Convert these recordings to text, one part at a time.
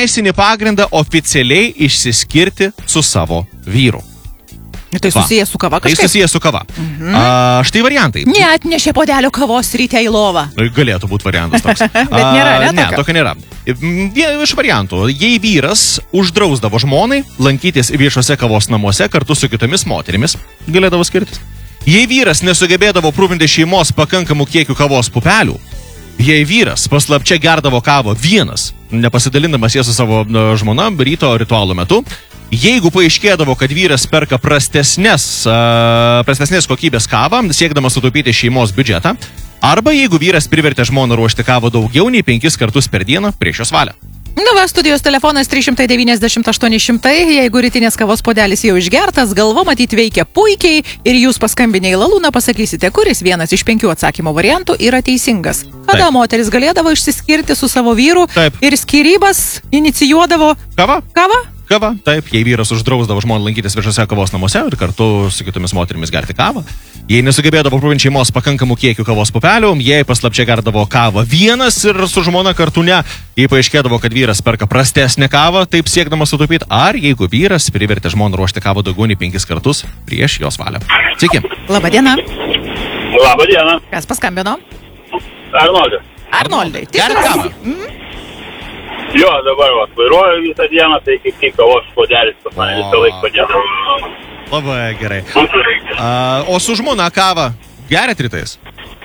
teisinį pagrindą oficialiai išsiskirti su savo vyru. Tai susijęs su kava kažkaip? Tai susijęs su kava. Štai variantai. Neatnešė puodelio kavos ryte į lovą. Galėtų būti variantas toks. Bet nėra, ne? Ne, tokio nėra. Iš variantų. Jei vyras uždrausdavo žmonai lankytis viešose kavos namuose kartu su kitomis moterimis, galėdavo skirtis. Jei vyras nesugebėdavo aprūpinti šeimos pakankamų kiekių kavos pupelių, jei vyras paslapčia gerdavo kavą vienas, nepasidalindamas ją su savo žmona ryto ritualo metu, jeigu paaiškėdavo, kad vyras perka prastesnės kokybės kavą, siekdamas sutaupyti šeimos biudžetą, arba jeigu vyras privertė žmoną ruošti kavą daugiau nei 5 kartus per dieną prieš jos valią. Studijos telefonas 390-800, jeigu rytinės kavos puodelis jau išgertas, galva matyti veikia puikiai ir jūs paskambinę į Lalūną pasakysite, kuris vienas iš 5 atsakymo variantų yra teisingas. Kada moteris galėdavo išsiskirti su savo vyru ir skyrybas inicijuodavo Kava? Taip, jei vyras uždrausdavo žmonų lankytis viešose kavos namuose ir kartu su kitomis moterimis gerti kavą, jei nesugebėdavo aprūpinti šeimos pakankamų kiekių kavos pupelių, jei paslapčia gerdavo kavą vienas ir su žmona kartu ne, jei paaiškėdavo, kad vyras perka prastesnę kavą, taip siekdamas sutaupyti, ar jeigu vyras privertė žmoną ruošti kavą daugiau nei 5 kartus prieš jos valią. Sveiki. Labadiena. Labadiena. Kas paskambino? Arnoldai. Gerti kavą. Jo, dabar vairuoju visą dieną, tai kaip kavos puodelis pas mane visą laiką padėdavo. Labai gerai. O su žmona kavą geriat rytais?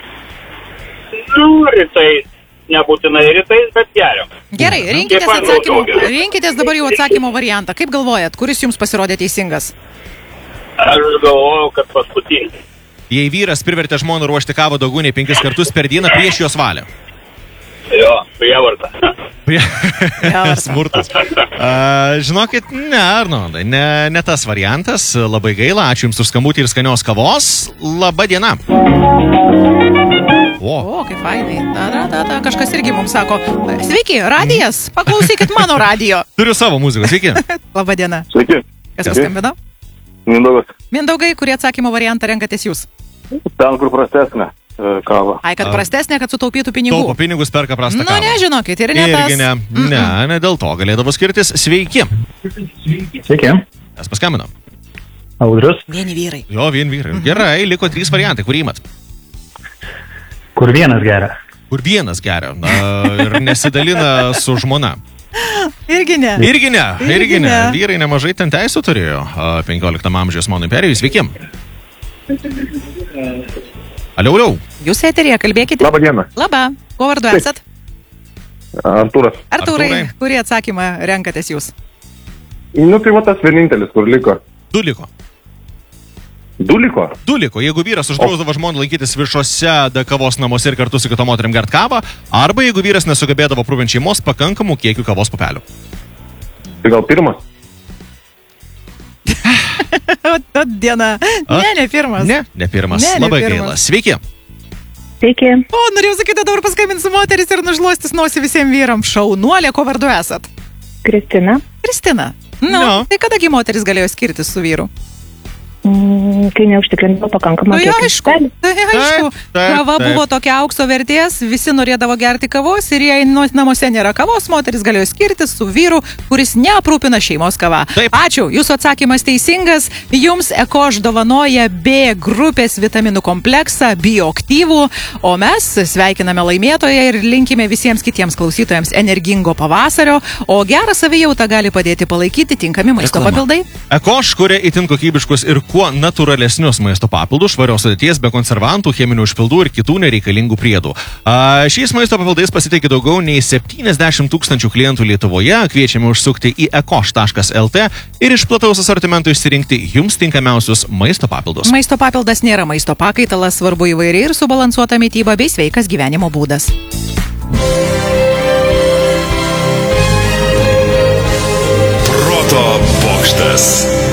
Rytais. Nebūtinai rytais, bet geriam. Gerai, rinkitės dabar jau atsakymo variantą. Kaip galvojat, kuris jums pasirodė teisingas? Aš galvojau, kad paskutinis. Jei vyras privertė žmoną ruošti kavą daugiau nei 5 kartus per dieną prieš jos valią. Jo, prievarta. Smurtas. Žinokit, ne, Arnoldai, ne tas variantas. Labai gaila, ačiū Jums už skambutį ir skanios kavos. Labą dieną. O, kaip fainai. Kažkas irgi mums sako, sveiki, radijas, paklausykit mano radijo. Turiu savo muziką, sveiki. Labą dieną. Sveiki. Kas paskambino? Mindaugas. Mindaugai, kurie atsakymo variantą renkatės jūs? Ten, kur prastesnė. Kava. Kad prastesnė, kad sutaupytų pinigų. Taupo pinigus, perka prastą kavą. Nežinokit, ir ne tas. Irgi ne dėl to galėdavo skirtis. Sveiki. Sveiki. Kas paskambino? Audrius. Vieni vyrai. Jo, vien vyrai. Gerai, liko 3 variantai, kur įmat? Kur vienas geria. Kur vienas geria ir nesidalina su žmona. Irgi ne. Vyrai nemažai ten teisų turėjo 15 amžiaus Osmanų imperijai. Sveiki. Aliau. Jūs eterėje, kalbėkite. Labą dieną. Labą. Kuo vardu esat? Artūras. Artūrai, kurį atsakymą renkatės jūs? Tai va tas vienintelis, kur liko. 2 liko. 2 liko? 2 liko. Jeigu vyras uždrausdavo žmoną lankytis viešose kavos namuose ir kartu su kitom moterim gert kavą, arba jeigu vyras nesugebėdavo aprūpinti šeimos pakankamų kiekių kavos pupelių. Tai gal pirmas? Ta diena. Ne pirmas. Ne pirmas. Labai gaila. Sveiki. Sveiki. Norėjau sakyti, dabar paskambinsiu moteris ir nužluostis nosį visiems vyram. Šaunuolė, ko vardu esat? Kristina. Kristina. Tai kadagi moteris galėjo skirtis su vyru? Kai neužtikrindavo pakankamą kiekį. Aišku. Kava buvo tokia aukso vertės, visi norėdavo gerti kavos ir jei namuose nėra kavos, moteris galėjo skirtis su vyru, kuris neaprūpina šeimos kava. Ačiū, jūsų atsakymas teisingas. Jums Ekoš dovanoja B grupės vitaminų kompleksą bioaktyvų, o mes sveikiname laimėtoją ir linkime visiems kitiems klausytojams energingo pavasario, o gerą savijautą gali padėti palaikyti tinkami maisto papildai. Ekoš kuria itin kokybiškus ir kuo natūralesnius maisto papildus, švarios sudėties, be konservantų, cheminių užpildų ir kitų nereikalingų priedų. Šiais maisto papildais pasiteikė daugiau nei 70 000 klientų Lietuvoje. Kviečiame užsukti į ekoš.lt ir iš plataus asortimento išsirinkti jums tinkamiausius maisto papildus. Maisto papildas nėra maisto pakaitalas, svarbu įvairiai ir subalansuota mityba bei sveikas gyvenimo būdas. Proto bokštas.